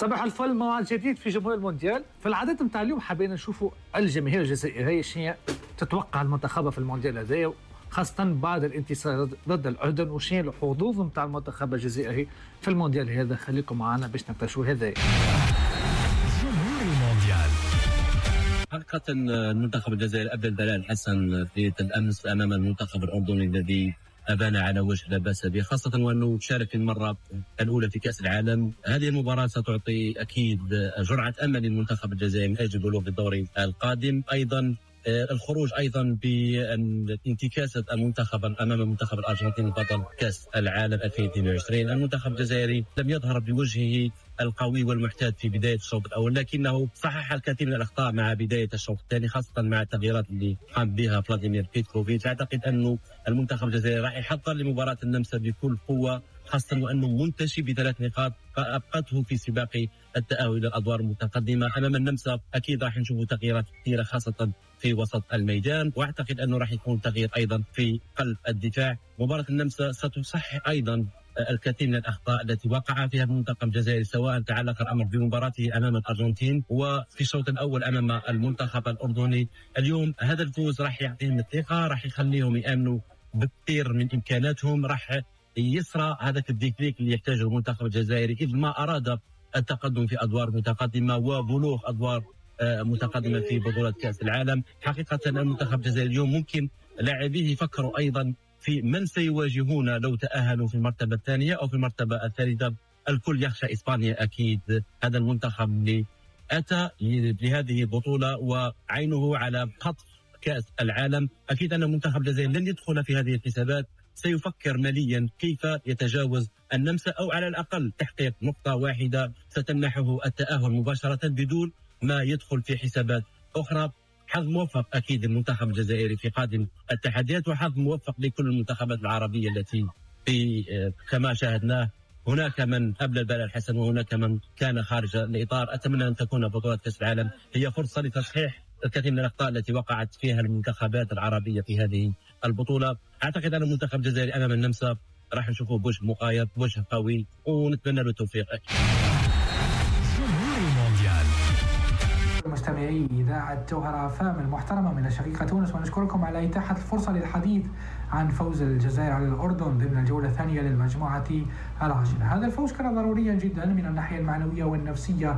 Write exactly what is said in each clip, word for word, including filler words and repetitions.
صباح الفل، موعد جديد في جمهور المونديال. في العادات نتاع اليوم حابين نشوفوا الجماهير الجزائريه شنو تتوقع المنتخب في المونديال هذايا، خاصه بعد الانتصار ضد الاردن، وشنو الحظوظ نتاع المنتخب الجزائري في المونديال هذا. خليكم معنا باش نكتشفوا هذايا. جمهور المونديال. حقيقة المنتخب الجزائري أبدى دلال حسن في الأمس أمام المنتخب الأردني الذي أبان على وجه لا بأس به، خاصة وأنه شارك في المرة الأولى في كأس العالم. هذه المباراة ستعطي أكيد جرعة أمل للمنتخب الجزائري من أجل البلوغ بالدوري القادم. أيضا الخروج أيضا بانتكاسة المنتخب أمام المنتخب الأرجنتيني بطل كأس العالم ألفين واثنين وعشرين. المنتخب الجزائري لم يظهر بوجهه القوي والمعتاد في بداية الشوط الأول، لكنه صحح الكثير من الأخطاء مع بداية الشوط الثاني، خاصة مع التغييرات اللي قام بها فلاديمير بيتكوفيتش. أعتقد أنه المنتخب الجزائري راح يحضر لمباراة النمسا بكل قوة، خاصة وأنه منتشي بثلاث نقاط أبقته في سباق التأهل إلى الأدوار المتقدمة. أمام النمسا أكيد راح نشوف تغييرات كثيرة، خاصة في وسط الميدان، واعتقد انه راح يكون تغيير ايضا في قلب الدفاع. مباراه النمسا ستصحح ايضا الكثير من الاخطاء التي وقع فيها المنتخب الجزائري، سواء تعلق الامر بمباراته امام الارجنتين وفي الشوط الاول امام المنتخب الاردني. اليوم هذا الفوز راح يعطيهم الثقه، راح يخليهم يامنوا بكثير من امكاناتهم، راح يسرى هذاك الديكليك اللي يحتاجه المنتخب الجزائري اذ ما اراد التقدم في ادوار متقدمه وبلوغ ادوار متقدمة في بطولة كأس العالم. حقيقة المنتخب الجزائري اليوم ممكن لاعبيه يفكروا أيضا في من سيواجهون لو تأهلوا في المرتبة الثانية أو في المرتبة الثالثة. الكل يخشى إسبانيا أكيد، هذا المنتخب اللي أتى لهذه البطولة وعينه على خطف كأس العالم. أكيد أن المنتخب الجزائري لن يدخل في هذه الحسابات، سيفكر ماليا كيف يتجاوز النمسا أو على الأقل تحقيق نقطة واحدة ستمنحه التأهل مباشرة بدون ما يدخل في حسابات أخرى. حظ موفق أكيد المنتخب الجزائري في قادم التحديات، وحظ موفق لكل المنتخبات العربية التي في كما شاهدناه هناك من قبل البلال الحسن وهناك من كان خارج الإطار. أتمنى أن تكون بطولة كأس العالم هي فرصة لتصحيح الكثير من الأخطاء التي وقعت فيها المنتخبات العربية في هذه البطولة. أعتقد أن المنتخب الجزائري أمام النمسا راح نشوفه بوجه مقايض، بوجه قوي، ونتمنى له التوفيق. مستمعي إذاعة جوهرة فام المحترمة من شقيقة تونس، ونشكركم على إتاحة الفرصة للحديث عن فوز الجزائر على الأردن ضمن الجولة الثانية للمجموعة العاشرة. هذا الفوز كان ضروريا جدا من الناحية المعنوية والنفسية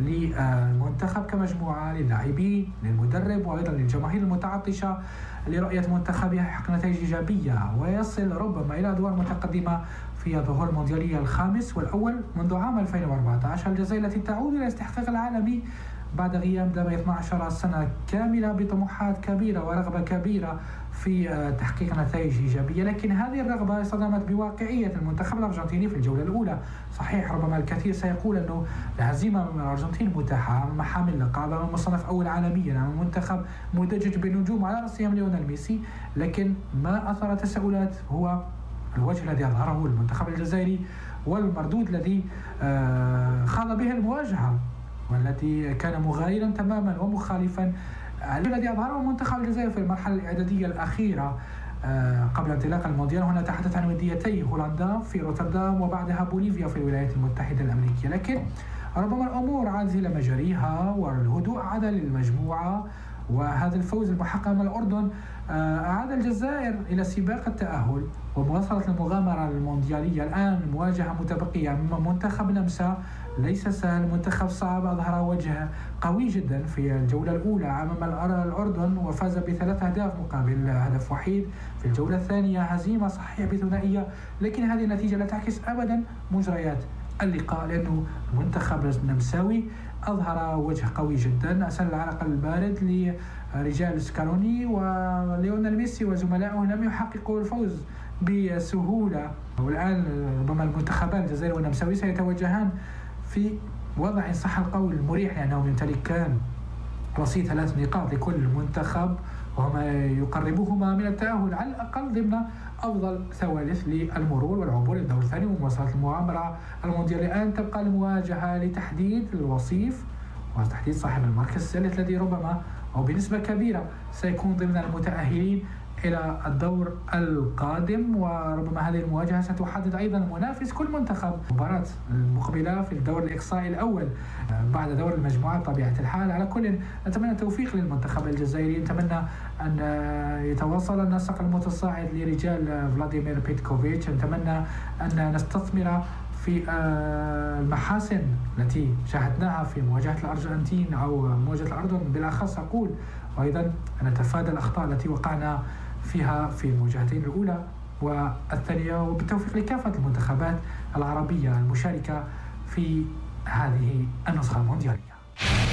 للمنتخب كمجموعة، للاعبين، للمدرب، وأيضا للجماهير المتعطشة لرؤية منتخبها يحقق نتائج إيجابية ويصل ربما إلى أدوار متقدمة في الظهور المونديالي الخامس والأول منذ عام ألفين وأربعة عشر. الجزائر التي تعود إلى الاستحقاق العالمي بعد غياب دام اثنتي عشرة سنة كاملة بطموحات كبيرة ورغبة كبيرة في تحقيق نتائج إيجابية، لكن هذه الرغبة اصطدمت بواقعية المنتخب الأرجنتيني في الجولة الأولى. صحيح ربما الكثير سيقول أنه الهزيمة من الأرجنتين متاحة أمام حامل لقب، أمام مصنف أول عالميا، أمام منتخب مدجج بالنجوم على رأسهم ليونيل ميسي، لكن ما أثار تساؤلات هو الوجه الذي أظهره المنتخب الجزائري والمردود الذي خاض به المواجهة، والتي كان مغايرا تماما ومخالفا الذي أظهره المنتخب الجزائري في المرحلة الإعدادية الأخيرة قبل انطلاق المونديال. هنا تحدث عن وديتي هولندا في روتردام وبعدها بوليفيا في الولايات المتحدة الأمريكية، لكن ربما الأمور عادت إلى مجاريها والهدوء عاد للمجموعة، وهذا الفوز المحقق من الأردن أعاد الجزائر إلى سباق التأهل ومواصلة المغامرة المونديالية. الآن مواجهة متبقية أمام منتخب النمسا، ليس سهل، منتخب صعب، أظهر وجه قوي جدا في الجولة الأولى أمام الأردن وفاز بثلاث أهداف مقابل هدف وحيد. في الجولة الثانية هزيمة صحيح بثنائية، لكن هذه النتيجة لا تعكس أبدا مجريات اللقاء، لأنه المنتخب النمساوي أظهر وجه قوي جدا، أسل العرق البارد لرجال سكالوني، وليونيل ميسي وزملائه لم يحققوا الفوز بسهولة. والآن ربما المنتخبان الجزائري والنمساوي سيتوجهان في وضع صح القول مريح، لأنهم يمتلكان رصيد ثلاث نقاط لكل منتخب، وهما يقربوهما من التأهل على الأقل ضمن أفضل ثوالث للمرور والعبور للدور الثاني ومواصلة المغامرة المونديال. الآن تبقى المواجهة لتحديد الوصيف وتحديد صاحب المركز الثالث الذي ربما أو بنسبة كبيرة سيكون ضمن المتأهلين إلى الدور القادم، وربما هذه المواجهة ستحدد أيضا منافس كل منتخب. مباراة المقبلة في الدور الإقصائي الأول بعد دور المجموعات طبيعة الحال. على كل نتمنى التوفيق للمنتخب الجزائري، نتمنى أن يتواصل النسق المتصاعد لرجال فلاديمير بيتكوفيتش، نتمنى أن نستثمر في المحاسن التي شاهدناها في مواجهة الأرجنتين أو مواجهة الأردن بالأخص أقول، وأيضا أن نتفادى الأخطاء التي وقعنا فيها في المواجهتين الأولى والثانية، وبالتوفيق لكافة المنتخبات العربية المشاركة في هذه النسخة المونديالية.